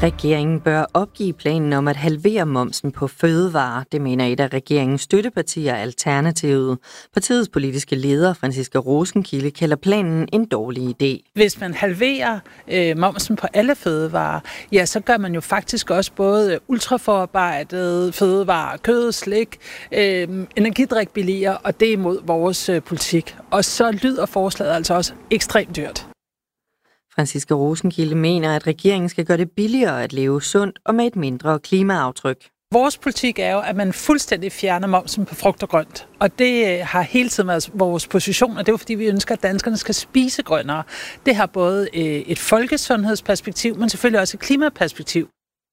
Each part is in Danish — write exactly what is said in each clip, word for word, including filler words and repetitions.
Regeringen bør opgive planen om at halvere momsen på fødevarer. Det mener et af regeringens støttepartier, Alternativet. Partiets politiske leder, Franciska Rosenkilde, kalder planen en dårlig idé. Hvis man halverer øh, momsen på alle fødevarer, ja, så gør man jo faktisk også både ultraforarbejdede fødevarer, kød, slik, øh, energidrik billigere, og det er imod vores øh, politik. Og så lyder forslaget altså også ekstremt dyrt. Franciska Rosenkilde mener, at regeringen skal gøre det billigere at leve sundt og med et mindre klimaaftryk. Vores politik er jo, at man fuldstændig fjerner momsen på frugt og grønt. Og det har hele tiden været vores position, og det er jo fordi, vi ønsker, at danskerne skal spise grønnere. Det har både et folkesundhedsperspektiv, men selvfølgelig også et klimaperspektiv.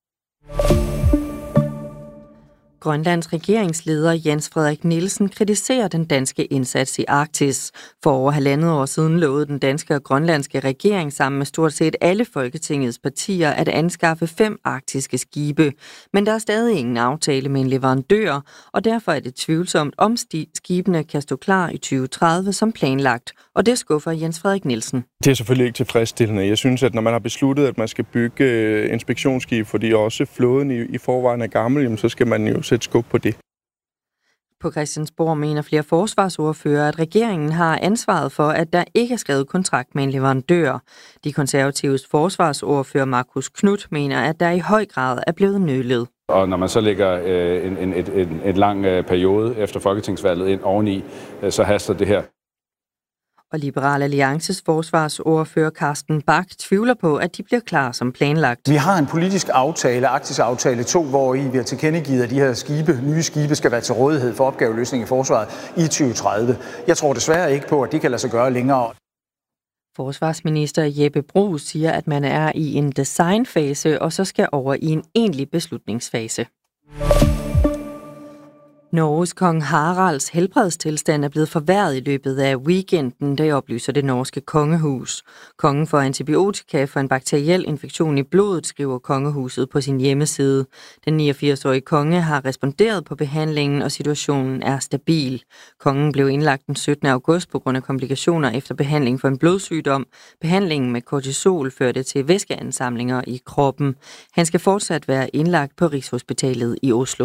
Grønlands regeringsleder Jens Frederik Nielsen kritiserer den danske indsats i Arktis. For over halvandet år siden lovede den danske og grønlandske regering sammen med stort set alle Folketingets partier at anskaffe fem arktiske skibe. Men der er stadig ingen aftale med en leverandør, og derfor er det tvivlsomt, om skibene kan stå klar i tyve tredive som planlagt. Og det skuffer Jens Frederik Nielsen. Det er selvfølgelig ikke tilfredsstillende. Jeg synes, at når man har besluttet, at man skal bygge inspektionsskib, fordi også flåden i, i forvejen er gammel, jamen, så skal man jo sætte skub på det. På Christiansborg mener flere forsvarsordfører, at regeringen har ansvaret for, at der ikke er skrevet kontrakt med en leverandør. De konservatives forsvarsordfører Markus Knudt mener, at der i høj grad er blevet nølet. Og når man så lægger øh, en, en, en, en, en lang øh, periode efter folketingsvalget ind oveni, øh, så haster det her. Og Liberal Alliances forsvarsordfører Carsten Bach tvivler på, at de bliver klar som planlagt. Vi har en politisk aftale, Arktis-aftale to, hvor i vi har tilkendegivet, at de her skibe, nye skibe skal være til rådighed for opgaveløsning i forsvaret i tyve tredive. Jeg tror desværre ikke på, at det kan lade sig gøre længere. Forsvarsminister Jeppe Bruus siger, at man er i en designfase, og så skal over i en egentlig beslutningsfase. Norges kong Haralds helbredstilstand er blevet forværret i løbet af weekenden, det oplyser det norske kongehus. Kongen får antibiotika for en bakteriel infektion i blodet, skriver kongehuset på sin hjemmeside. Den niogfirs-årige konge har responderet på behandlingen, og situationen er stabil. Kongen blev indlagt den syttende august på grund af komplikationer efter behandling for en blodsygdom. Behandlingen med kortisol førte til væskeansamlinger i kroppen. Han skal fortsat være indlagt på Rigshospitalet i Oslo.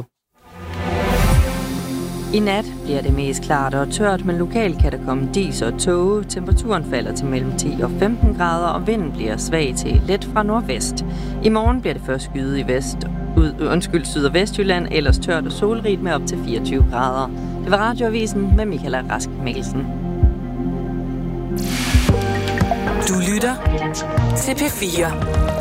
I nat bliver det mest klart og tørt, men lokalt kan der komme dis og tåge. Temperaturen falder til mellem ti og femten grader, og vinden bliver svag til let fra nordvest. I morgen bliver det først skyet i vest, ud, undskyld, syd- og vestjylland, ellers tørt og solrigt med op til fireogtyve grader. Det var Radioavisen med Michaela Rask Mikkelsen. Du lytter til P fire.